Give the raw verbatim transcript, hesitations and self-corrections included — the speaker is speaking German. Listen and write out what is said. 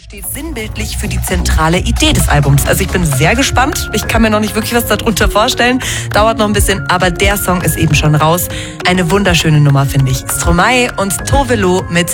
steht sinnbildlich für die zentrale Idee des Albums. Also ich bin sehr gespannt. Ich kann mir noch nicht wirklich was darunter vorstellen. Dauert noch ein bisschen, aber der Song ist eben schon raus. Eine wunderschöne Nummer, finde ich. Stromae und Tovelo mit